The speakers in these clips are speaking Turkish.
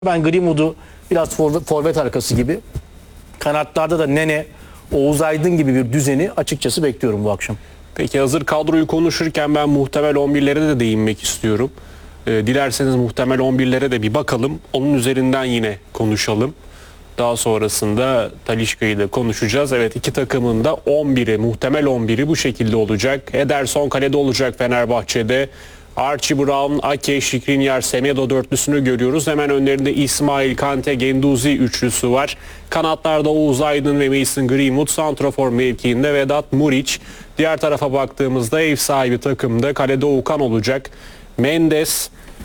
Ben Greenwood'u biraz forvet arkası gibi, kanatlarda da Nene, Oğuz Aydın gibi bir düzeni açıkçası bekliyorum bu akşam. Peki hazır kadroyu konuşurken ben muhtemel 11'lere de değinmek istiyorum. Dilerseniz muhtemel 11'lere de bir bakalım. Onun üzerinden yine konuşalım. Daha sonrasında Talisca'yı da konuşacağız. Evet, iki takımın da 11'i, muhtemel 11'i bu şekilde olacak. Ederson kalede olacak Fenerbahçe'de. Archie Brown, Ake, Skriniar, Semedo dörtlüsünü görüyoruz. Hemen önlerinde İsmail, Kante, Genduzi üçlüsü var. Kanatlarda Oğuz Aydın ve Mason Greenwood, santrafor mevkiinde Vedat Muriç. Diğer tarafa baktığımızda ev sahibi takımda kalede Okan olacak. Mendes,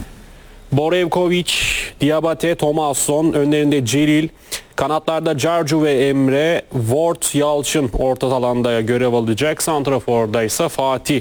Borevkovic, Diabate, Thomasson, önlerinde Celil, kanatlarda Carcu ve Emre, Ward, Yalçın orta alanda görev alacak. Santrafor'da ise Fatih.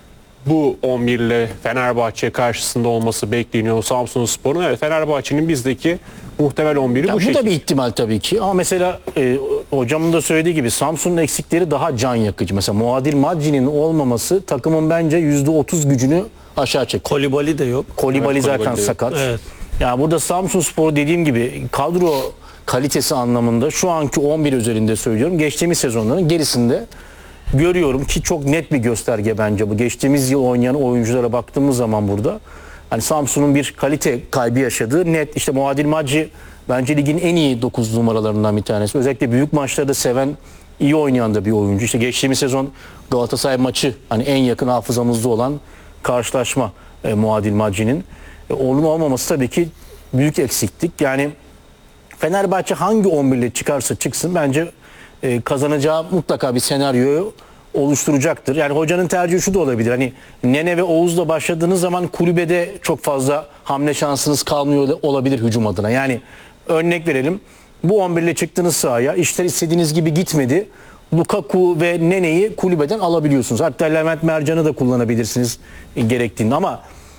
Bu 11 ile Fenerbahçe karşısında olması bekleniyor Samsunspor'un. Evet, Fenerbahçe'nin bizdeki muhtemel 11'i bu şekilde. Bu da bir ihtimal tabii ki ama mesela hocamın da söylediği gibi Samsun'un eksikleri daha can yakıcı. Mesela Muadil Maci'nin olmaması takımın bence %30 gücünü aşağı çekiyor. Kolibali de yok. Kolibali Evet, zaten Kolibali de sakat. Evet. Yani burada Samsunspor dediğim gibi kadro kalitesi anlamında şu anki 11 üzerinde söylüyorum. Geçtiğimiz sezonların gerisinde görüyorum ki çok net bir gösterge bence bu. Geçtiğimiz yıl oynayan oyunculara baktığımız zaman burada hani Samsun'un bir kalite kaybı yaşadığı net. İşte Muadil Maci bence ligin en iyi 9 numaralarından bir tanesi. Özellikle büyük maçlarda seven, iyi oynayan da bir oyuncu. İşte geçtiğimiz sezon Galatasaray maçı hani en yakın hafızamızda olan karşılaşma Muadil Maci'nin. Onun olmaması tabii ki büyük eksiklik. Yani Fenerbahçe hangi 11 ile çıkarsa çıksın bence kazanacağı mutlaka bir senaryoyu oluşturacaktır. Yani hocanın tercihi şu da olabilir. Hani Nene ve Oğuz'la başladığınız zaman kulübede çok fazla hamle şansınız kalmıyor olabilir hücum adına. Yani örnek verelim. Bu 11 ile çıktığınız sahaya işler istediğiniz gibi gitmedi. Lukaku ve Nene'yi kulübeden alabiliyorsunuz. Hatta Levent Mercan'ı da kullanabilirsiniz gerektiğinde ama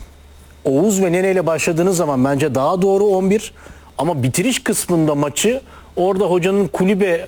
Oğuz ve Nene ile başladığınız zaman bence daha doğru 11 ama bitiriş kısmında maçı orada hocanın kulübe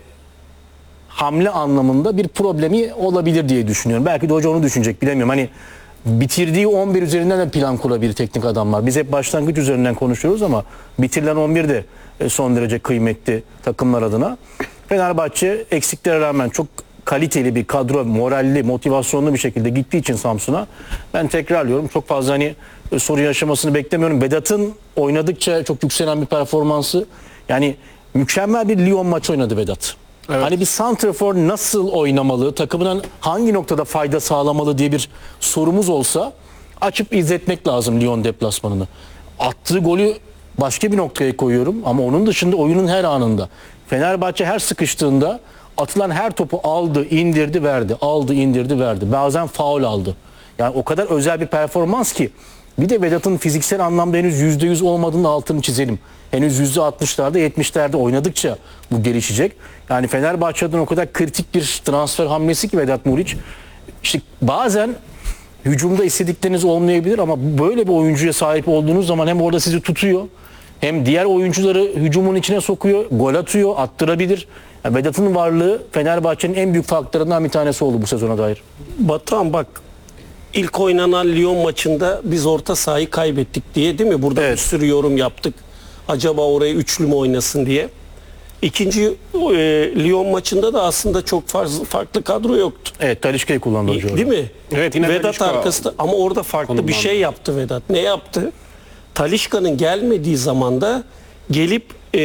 hamle anlamında bir problemi olabilir diye düşünüyorum. Belki de hoca onu düşünecek, bilemiyorum. Hani bitirdiği 11 üzerinden de plan kurabilir teknik adamlar. Biz hep başlangıç üzerinden konuşuyoruz ama bitirilen 11 de son derece kıymetli takımlar adına. Fenerbahçe eksiklere rağmen çok kaliteli bir kadro, moralli, motivasyonlu bir şekilde gittiği için Samsun'a ben tekrarlıyorum. Çok fazla hani sorun yaşamasını beklemiyorum. Vedat'ın oynadıkça çok yükselen bir performansı. Yani mükemmel bir Lyon maçı oynadı Vedat. Evet. Hani bir santrafor nasıl oynamalı, takımına hangi noktada fayda sağlamalı diye bir sorumuz olsa açıp izletmek lazım Lyon deplasmanını. Attığı golü başka bir noktaya koyuyorum ama onun dışında oyunun her anında. Fenerbahçe her sıkıştığında atılan her topu aldı, indirdi, verdi. Aldı, indirdi, verdi. Bazen faul aldı. Yani o kadar özel bir performans ki. Bir de Vedat'ın fiziksel anlamda henüz %100 olmadığının altını çizelim. Henüz %60'larda 70'lerde oynadıkça bu gelişecek. Yani Fenerbahçe'den o kadar kritik bir transfer hamlesi ki Vedat Muriç. İşte bazen hücumda istedikleriniz olmayabilir ama böyle bir oyuncuya sahip olduğunuz zaman hem orada sizi tutuyor hem diğer oyuncuları hücumun içine sokuyor, gol atıyor, attırabilir. Yani Vedat'ın varlığı Fenerbahçe'nin en büyük farklarından bir tanesi oldu bu sezona dair. Batuhan bak, ilk oynanan Lyon maçında biz orta sahayı kaybettik diye, değil mi? Burada Evet. bir sürü yorum yaptık. Acaba oraya üçlü mü oynasın diye. İkinci Lyon maçında da aslında çok farklı kadro yoktu. Evet, Talisca'yı kullandı hocam. Değil mi? Evet, yine Vedat Talisca arkasında ama orada farklı bir şey yaptı Vedat. Ne yaptı? Talisca'nın gelmediği zaman da gelip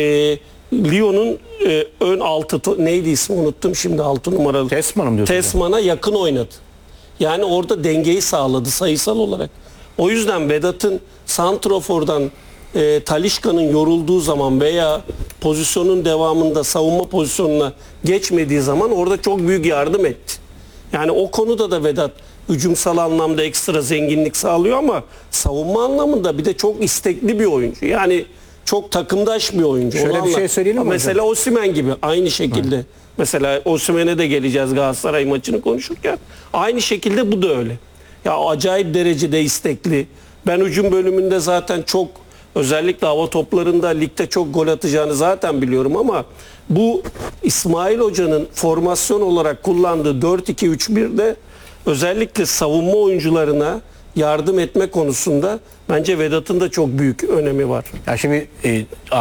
Lyon'un ön altı neydi ismi unuttum şimdi, 6 numaralı. Tesman'ım diyorsun. Tesman'a yakın oynadı. Yani orada dengeyi sağladı sayısal olarak. O yüzden Vedat'ın santrofordan Talisca'nın yorulduğu zaman veya pozisyonun devamında savunma pozisyonuna geçmediği zaman orada çok büyük yardım etti. Yani o konuda da Vedat hücumsal anlamda ekstra zenginlik sağlıyor ama savunma anlamında bir de çok istekli bir oyuncu. Yani çok takımdaş bir oyuncu. Şöyle bir şey söyleyelim mi mesela Osimhen gibi aynı şekilde. Hı. Mesela Osimhen'e de geleceğiz Galatasaray maçını konuşurken. Aynı şekilde bu da öyle. Ya acayip derecede istekli. Ben hücum bölümünde zaten çok, özellikle hava toplarında ligde çok gol atacağını zaten biliyorum ama bu İsmail Hoca'nın formasyon olarak kullandığı 4-2-3-1'de özellikle savunma oyuncularına yardım etme konusunda bence Vedat'ın da çok büyük önemi var. Ya şimdi